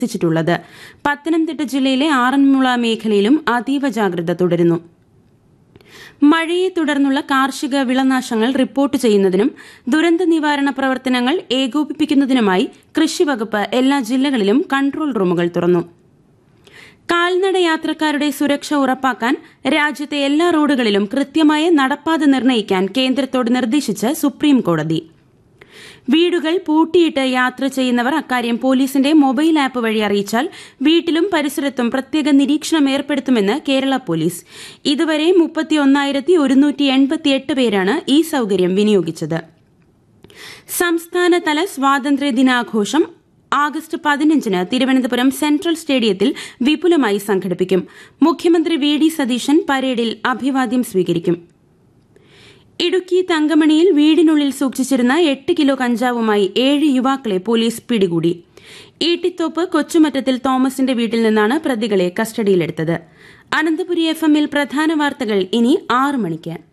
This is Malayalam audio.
ിച്ചിട്ടുള്ളത്. പത്തനംതിട്ട ജില്ലയിലെ ആറന്മുള മേഖലയിലും അതീവ ജാഗ്രത തുടരുന്നു. മഴയെ തുടർന്നുള്ള കാർഷിക വിളനാശങ്ങൾ റിപ്പോർട്ട് ചെയ്യുന്നതിനും ദുരന്ത നിവാരണ പ്രവർത്തനങ്ങൾ ഏകോപിപ്പിക്കുന്നതിനുമായി കൃഷിവകുപ്പ് എല്ലാ ജില്ലകളിലും കൺട്രോൾ റൂമുകൾ തുറന്നു. കാൽനട യാത്രക്കാരുടെ സുരക്ഷ ഉറപ്പാക്കാൻ രാജ്യത്തെ എല്ലാ റോഡുകളിലും കൃത്യമായ നടപ്പാത നിർണ്ണയിക്കാൻ കേന്ദ്രത്തോട് നിർദ്ദേശിച്ച് സുപ്രീംകോടതി. വീടുകൾ പൂട്ടിയിട്ട് യാത്ര ചെയ്യുന്നവർ അക്കാര്യം പോലീസിന്റെ മൊബൈൽ ആപ്പ് വഴി അറിയിച്ചാൽ വീട്ടിലും പരിസരത്തും പ്രത്യേക നിരീക്ഷണം ഏർപ്പെടുത്തുമെന്ന് കേരള പോലീസ്. ഇതുവരെ 31,188 പേരാണ് ഈ സൌകര്യം വിനിയോഗിച്ചത്. സംസ്ഥാനതല സ്വാതന്ത്ര്യദിനാഘോഷം ആഗസ്റ്റ് 15-ന് തിരുവനന്തപുരം സെൻട്രൽ സ്റ്റേഡിയത്തിൽ വിപുലമായി സംഘടിപ്പിക്കും. മുഖ്യമന്ത്രി വി.ഡി. സതീശൻ പരേഡിൽ അഭിവാദ്യം സ്വീകരിക്കും. ഇടുക്കി തങ്കമണിയിൽ വീടിനുള്ളിൽ സൂക്ഷിച്ചിരുന്ന 8 കിലോ കഞ്ചാവുമായി 7 യുവാക്കളെ പോലീസ് പിടികൂടി. ഈട്ടിത്തോപ്പ് കൊച്ചുമറ്റത്തിൽ തോമസിന്റെ വീട്ടിൽ നിന്നാണ് പ്രതികളെ കസ്റ്റഡിയിലെടുത്തത്. അനന്തപുരി FM-ൽ പ്രധാന വാർത്തകൾ ഇനി 6 മണിക്ക്.